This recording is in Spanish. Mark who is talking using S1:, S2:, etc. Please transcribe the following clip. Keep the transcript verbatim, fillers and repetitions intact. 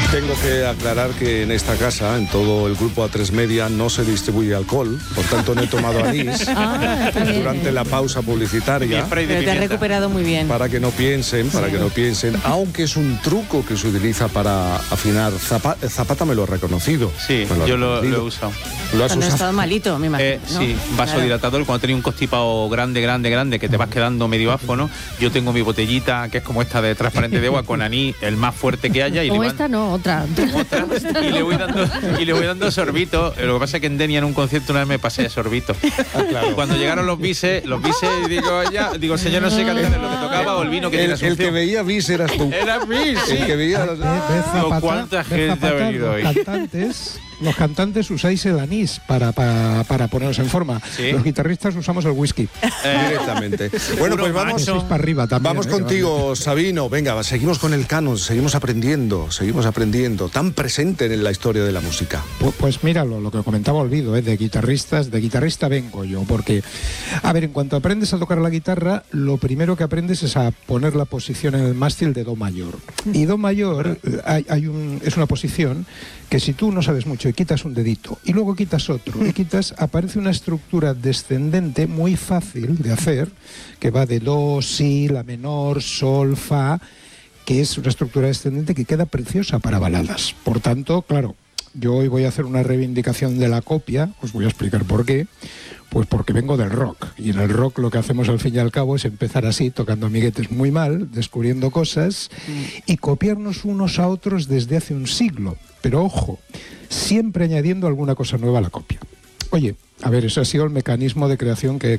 S1: Tengo que aclarar que en esta casa, en todo el grupo A tres Media, no se distribuye alcohol, por tanto no he tomado anís
S2: ah,
S1: durante la pausa publicitaria.
S2: Pero te has recuperado muy bien.
S1: Para que no piensen, para sí. que no piensen, aunque es un truco que se utiliza para afinar. Zapata, Zapata me lo ha reconocido.
S3: Sí, lo yo lo, lo he usado.
S2: ¿Lo has Cuando usado? He estado malito, me imagino.
S3: Eh, ¿no? Sí, vasodilatador, cuando tenía un constipado grande, grande, grande, que te vas quedando medio áfono, yo tengo mi botellita, que es como esta de transparente de agua, con anís, el más fuerte que haya. Y
S2: como
S3: le
S2: esta no, otra.
S3: otra y, le voy dando, y le voy dando sorbito. Lo que pasa es que en Denia, en un concierto, una vez me pasé de sorbito. Ah, claro. Cuando llegaron los bises, los bises, digo, ya, digo, señor, no sé cantar lo que tocaba o el vino que
S1: el,
S3: tiene
S1: el que veía bis eras tú.
S3: Era bis, sí.
S1: El que veía...
S4: De, de Zapata,
S3: ¿Cuánta gente
S4: Zapata,
S3: ha venido hoy?
S4: Los cantantes, los cantantes usáis el anís para, para, para poneros en forma. ¿Sí? Los guitarristas usamos el whisky.
S1: Eh, directamente. Bueno, pues vamos,
S4: para arriba también,
S1: vamos
S4: ¿eh?
S1: contigo, Sabino. Venga, seguimos con el canon, seguimos aprendiendo, seguimos aprendiendo. Tan presente en la historia de la música.
S4: Pues, pues míralo, lo que comentaba Olvido, ¿eh? de guitarristas, de guitarrista vengo yo, porque, a ver, en cuanto aprendes a tocar la guitarra, lo primero que aprendes es a poner la posición en el mástil de do mayor. Y do mayor hay, hay un, es una posición que si tú no sabes mucho y quitas un dedito y luego quitas otro y quitas, aparece una estructura descendente muy fácil de hacer, que va de do, si, la menor, sol, fa, que es una estructura descendente que queda preciosa para baladas. Por tanto, claro, yo hoy voy a hacer una reivindicación de la copia, os voy a explicar por qué. Pues porque vengo del rock, y en el rock lo que hacemos al fin y al cabo es empezar así, tocando amiguetes muy mal, descubriendo cosas, y copiarnos unos a otros desde hace un siglo. Pero ojo, siempre añadiendo alguna cosa nueva a la copia. Oye, a ver, ese ha sido el mecanismo de creación que